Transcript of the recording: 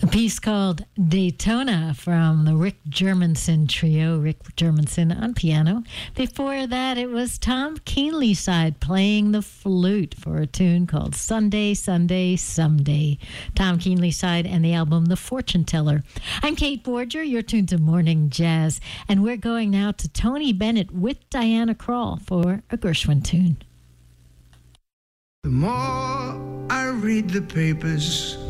A piece called Daytona from the Rick Germanson Trio. Rick Germanson on piano. Before that, it was Tom Keenlyside playing the flute for a tune called Sunday, Sunday, Someday. Tom Keenlyside and the album The Fortune Teller. I'm Kate Borger. You're tuned to Morning Jazz. And we're going now to Tony Bennett with Diana Krall for a Gershwin tune. The more I read the papers,